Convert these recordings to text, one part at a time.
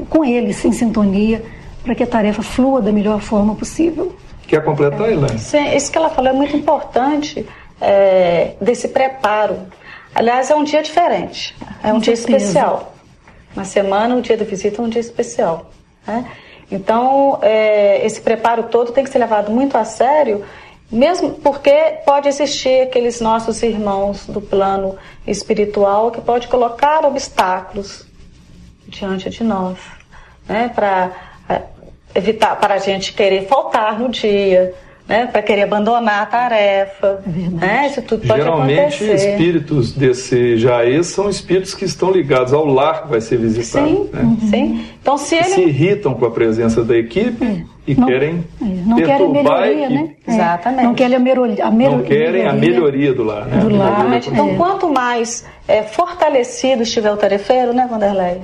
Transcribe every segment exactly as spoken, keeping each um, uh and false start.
com eles em sintonia, para que a tarefa flua da melhor forma possível. Quer completar, Elaine? Sim, isso que ela falou é muito importante, é, desse preparo. Aliás, é um dia diferente, é um Com dia certeza. especial. Na semana, o dia da visita é um dia especial, né? Então, é, esse preparo todo tem que ser levado muito a sério, mesmo porque pode existir aqueles nossos irmãos do plano espiritual que pode colocar obstáculos diante de nós, né? Para evitar, para a gente querer faltar no dia, né? Para querer abandonar a tarefa, É verdade. né? Isso tudo pode Geralmente, acontecer. espíritos desse Jaez são espíritos que estão ligados ao lar que vai ser visitado. Sim, né? uhum. Sim. Então, se Que ele se irritam com a presença da equipe É. e Não- querem É, não querem a perturbar melhoria, a equipe. né? É, Exatamente. não querem a, melhoria, a melhor- Não querem a melhoria do lar. Né? do A melhoria lar. da Exatamente. Então, É. quanto mais é, fortalecido estiver o tarefeiro, né, Vanderlei?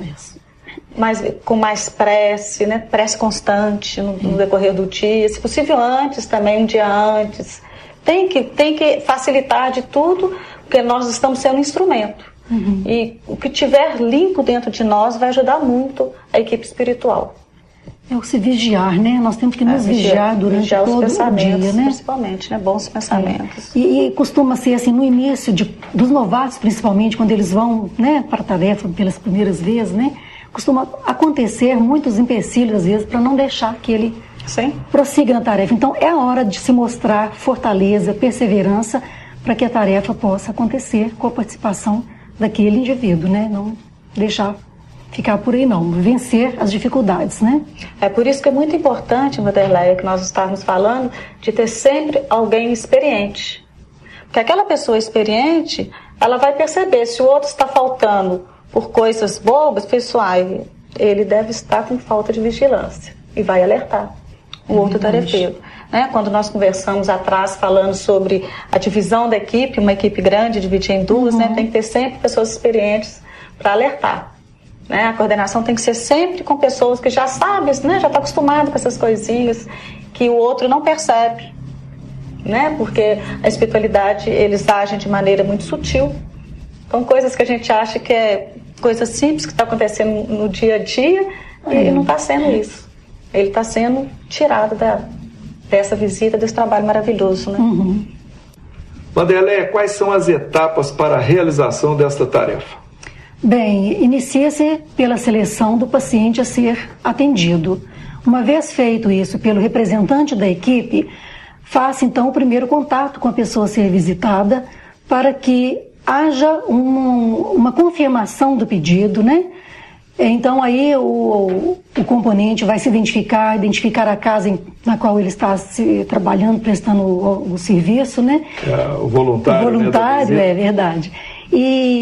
Mais, com mais prece, né? Prece constante no, no decorrer do dia, se possível antes também, um dia antes. Tem que, tem que facilitar de tudo, porque nós estamos sendo um instrumento. Uhum. E o que tiver limpo dentro de nós vai ajudar muito a equipe espiritual. É o se vigiar, né? Nós temos que nos É, vigiar durante vigiar os todo o pensamentos, dia, né? principalmente, né? Bons pensamentos. E, e costuma ser assim, no início de, dos novatos, principalmente, quando eles vão, né, para a tarefa pelas primeiras vezes, né? Costuma acontecer muitos empecilhos, às vezes, para não deixar que ele Sim. prossiga na tarefa. Então, é a hora de se mostrar fortaleza, perseverança, para que a tarefa possa acontecer com a participação daquele indivíduo, né? Não deixar ficar por aí, não. Vencer as dificuldades, né? É por isso que é muito importante, Vanderlei, que nós estávamos falando, de ter sempre alguém experiente. Porque aquela pessoa experiente, ela vai perceber se o outro está faltando por coisas bobas, pessoal, ele deve estar com falta de vigilância e vai alertar o É outro verdade. tarefeiro. Né? Quando nós conversamos atrás falando sobre a divisão da equipe, uma equipe grande dividida em duas, Uhum. né? Tem que ter sempre pessoas experientes para alertar. Né? A coordenação tem que ser sempre com pessoas que já sabem, né? Já está acostumado com essas coisinhas que o outro não percebe, né? Porque a espiritualidade, eles agem de maneira muito sutil. Então, coisas que a gente acha que é coisa simples que está acontecendo no dia a dia, e não está sendo isso. Ele está sendo tirado da, dessa visita, desse trabalho maravilhoso, né? Uhum. Vanderlei, quais são as etapas para a realização desta tarefa? Bem, inicia-se pela seleção do paciente a ser atendido. Uma vez feito isso pelo representante da equipe, faça então o primeiro contato com a pessoa a ser visitada para que haja um, uma confirmação do pedido, né? Então aí o, o componente vai se identificar, identificar a casa em, na qual ele está se, trabalhando, prestando o, o serviço, né? É, o voluntário. O voluntário, né, é verdade. E,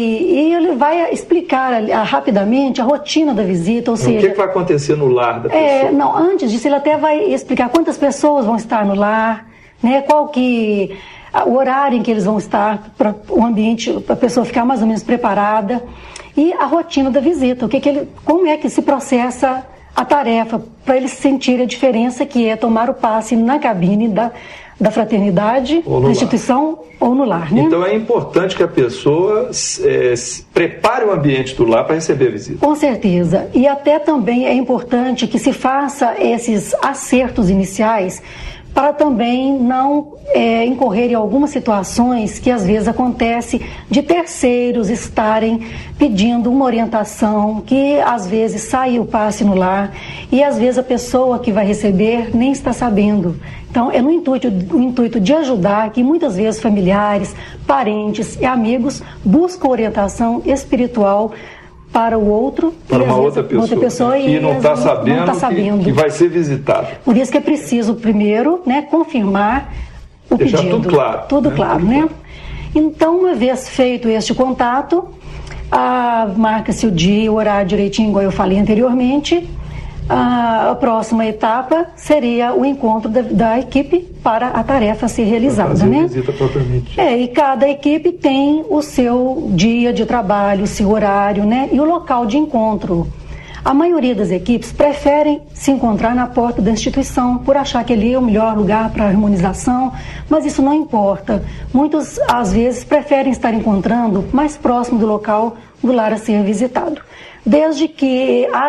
e ele vai explicar a, rapidamente a rotina da visita, ou o seja... que, que vai acontecer no lar da pessoa? É, não, antes disso ele até vai explicar quantas pessoas vão estar no lar, né? Qual que... o horário em que eles vão estar, para o ambiente, para a pessoa ficar mais ou menos preparada, e a rotina da visita, o que que ele, como é que se processa a tarefa, para eles sentirem a diferença que é tomar o passe na cabine da, da fraternidade, da instituição ou no lar. Né? Então é importante que a pessoa é, prepare o ambiente do lar para receber a visita. Com certeza, e até também é importante que se faça esses acertos iniciais, para também não é, incorrer em algumas situações que às vezes acontece de terceiros estarem pedindo uma orientação, que às vezes sai o passe no lar e às vezes a pessoa que vai receber nem está sabendo. Então é no intuito, no intuito de ajudar que muitas vezes familiares, parentes e amigos buscam orientação espiritual para o outro, para e, uma outra pessoa, outra pessoa que e não está sabendo, não tá sabendo. Que, que vai ser visitado. Por isso que é preciso primeiro, né, confirmar o Deixar pedido. tudo claro. Tudo né? claro, tudo né? claro. Então, uma vez feito este contato, ah, marca-se o dia, o horário direitinho, igual eu falei anteriormente. Ah, a próxima etapa seria o encontro da, da equipe para a tarefa ser realizada, fazer né? a visita propriamente. É, e cada equipe tem o seu dia de trabalho, o seu horário, né? E o local de encontro. A maioria das equipes preferem se encontrar na porta da instituição por achar que ali é o melhor lugar para a harmonização, mas isso não importa. Muitos, às vezes, preferem estar encontrando mais próximo do local do lar a ser visitado. Desde que